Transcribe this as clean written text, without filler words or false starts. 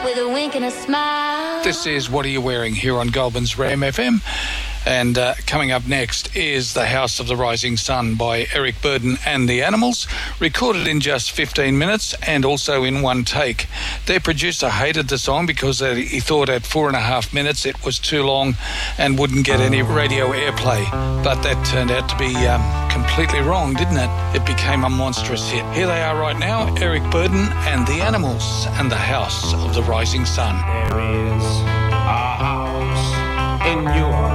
with a wink and a smile. This is What Are You Wearing here on Goulburn's Ram FM. And coming up next is The House of the Rising Sun by Eric Burden and the Animals, recorded in just 15 minutes and also in one take. Their producer hated the song because he thought at 4.5 minutes it was too long and wouldn't get any radio airplay. But that turned out to be completely wrong, didn't it? It became a monstrous hit. Here they are right now, Eric Burden and the Animals and The House of the Rising Sun. There is a house in New Orleans